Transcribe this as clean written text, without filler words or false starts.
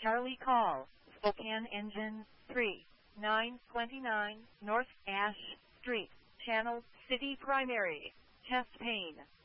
Charlie call, Spokane Engine 3, 929 North Ash Street, Channel City Primary, chest pain.